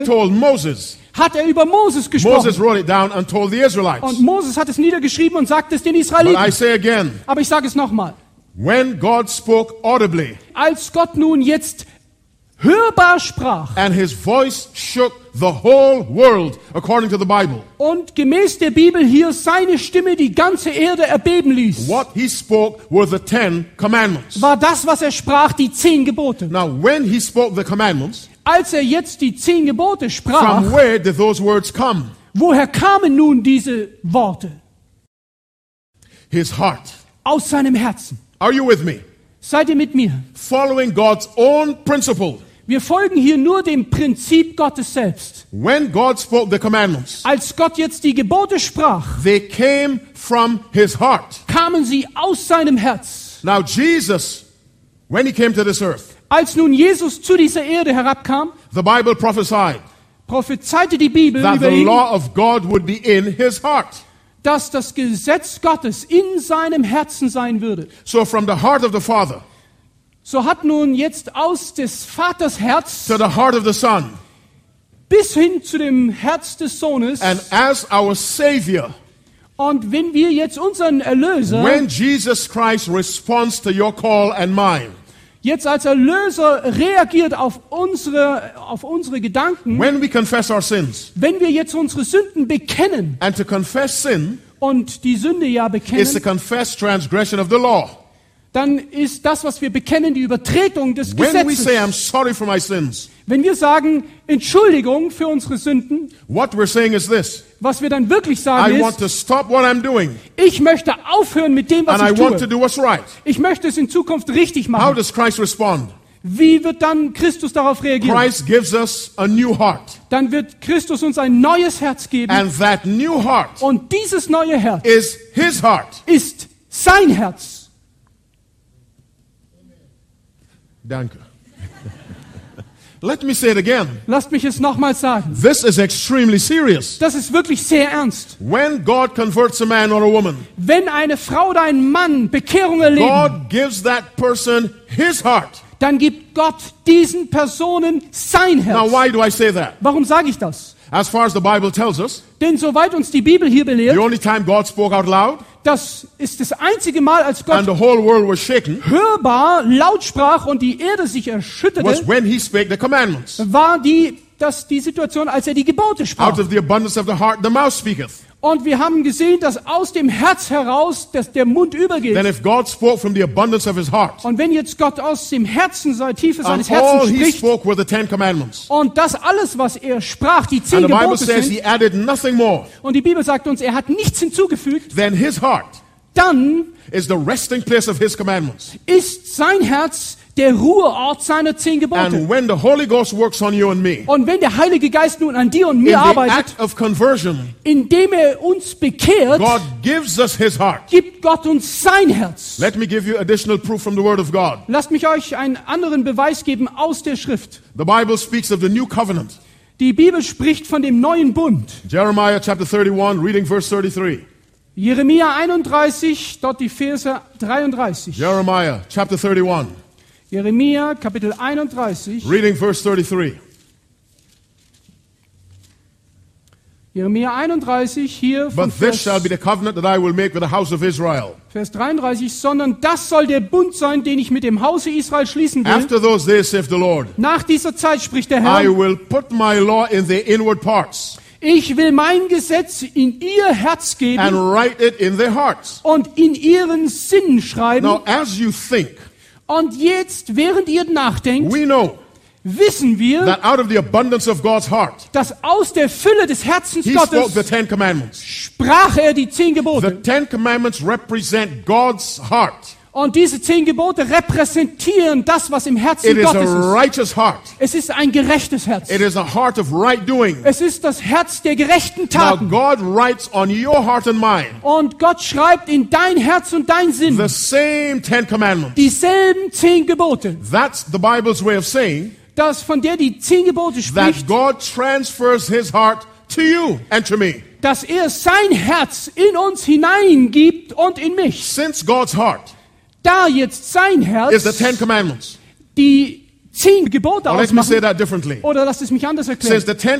told Moses. hat er über Moses Moses gesprochen. wrote it down and told the Israelites. Und Moses hat es niedergeschrieben und sagt es den But I Israeliten. say again, Aber ich sage es nochmal. when God spoke audibly Als Gott nun jetzt hörbar sprach and his voice shook the whole world according to the Bible, und gemäß der Bibel hier seine Stimme die ganze Erde erbeben ließ, what he spoke were the 10 commandments. war das, was er sprach, die 10 Gebote. Now, when he spoke the commandments, Als er jetzt die 10 Gebote sprach, from where did those words come? woher kamen nun diese Worte? His heart. Aus seinem Herzen. Are you with me? Seid ihr mit mir? Following God's own principle. Wir folgen hier nur dem Prinzip Gottes selbst. When God spoke the commandments, Als Gott jetzt die Gebote sprach, they came from his heart. kamen sie aus seinem Herz. Now, Jesus, when he came to this earth, Als nun Jesus zu dieser Erde herabkam, the Bible prophesied prophezeite die Bibel that über the ihn, law of God would be in his heart. dass das Gesetz Gottes in seinem Herzen sein würde. So from the heart of the Father So hat nun jetzt aus des Vaters Herz to the heart of the Son, bis hin zu dem Herz des Sohnes, and as our Savior, und wenn wir jetzt unseren Erlöser when Jesus Christ responds to your call and mine, jetzt als Erlöser reagiert auf unsere Gedanken, when we confess our sins, wenn wir jetzt unsere Sünden bekennen, and to confess sin und die Sünde ja is to bekennen, confess transgression of the law. dann ist das, was wir bekennen, die Übertretung des When we Gesetzes. say, I'm sorry for my sins, Wenn wir sagen, Entschuldigung für unsere Sünden, what we're saying is this: was wir dann wirklich I sagen want ist, to stop what I'm doing, ich möchte aufhören mit dem, was and I ich want to tue. do what's right. Ich möchte es in Zukunft richtig How machen. does Christ respond? Wie wird dann Christus darauf reagieren? Christ gives us a new heart, Dann wird Christus uns ein neues Herz geben. and that new heart Und dieses neue Herz is his heart. ist sein Herz. Danke. Let me say it again. Lasst mich es nochmals sagen. This is extremely serious. Das ist wirklich sehr ernst. When God converts a man or a woman, Wenn eine Frau oder ein Mann Bekehrung erleben, God gives that person his heart. dann gibt Gott diesen Personen sein Now, Herz. why do I say that? Warum sage ich das? As far as the Bible tells us, Denn soweit uns die Bibel hier the belehrt, only time God spoke out loud das ist das einzige Mal, als and Gott the whole world was shaken hörbar laut sprach und die Erde sich was erschütterte, when he spake the commandments. war die Situation, als er die Gebote sprach. Out of the abundance of the heart, the mouth speaketh. Und wir haben gesehen, dass aus dem Herz heraus dass der Mund Then übergeht. if God spoke from the abundance of his heart, Und wenn jetzt Gott aus dem Herzen, Tiefe and seines all Herzens he spricht, spoke were the 10 commandments. und das alles, was er sprach, die 10 And the Bible Gebote says sind, he added nothing more. und die Bibel sagt uns, er hat nichts hinzugefügt, Then his heart dann is the resting place of his commandments. ist sein Herz der Ruheort seiner 10 Gebote. And when the Holy Ghost works on you and me, Und wenn der Heilige Geist nun an dir und in mir the arbeitet, act of conversion, indem er uns bekehrt, God gives us his heart. gibt Gott uns sein Herz. Let me give you additional proof from the Word of God. Lasst mich euch einen anderen Beweis geben aus der Schrift. The Bible speaks of the new covenant. Die Bibel spricht von dem neuen Bund. Jeremiah chapter 31, reading verse 33. Jeremia 31, dort die Verse 33. Jeremiah chapter 31, Jeremia Kapitel 31, reading verse 33. Jeremia 31, hier von But this shall be the covenant that I will make with the house of Israel. Vers 33, sondern das soll der Bund sein, den ich mit dem Hause Israel schließen will. After those days, saith the Lord, Nach dieser Zeit spricht der I Herr, will put my law in their inward parts ich will mein Gesetz in ihr Herz and geben write it in their hearts. und in ihren Sinnen schreiben. Now, as you think, Und jetzt, während ihr nachdenkt, we know wissen wir, that out of the abundance of God's heart, dass aus der Fülle des Herzens he spoke the Gottes 10 commandments. sprach er die 10 The Gebote. 10 commandments represent God's heart. Und diese 10 Gebote repräsentieren das, was im It Herzen is a Gottes ist. righteous heart. Es ist ein gerechtes Herz. It is a heart of right doing. Es ist das Herz der gerechten Now, Taten. God writes on your heart and mine Und Gott schreibt in dein Herz und dein Sinn the same 10 commandments. dieselben 10 Gebote. That's the Bible's way of saying Das, von der die 10 Gebote that spricht, God transfers his heart to you and to me. dass er sein Herz in uns hineingibt und in mich. Since God's heart Da jetzt sein is the Herz 10 commandments, die 10 Gebote Or let me say ausmachen. that differently. Oder lasst es mich anders It erklären. says the 10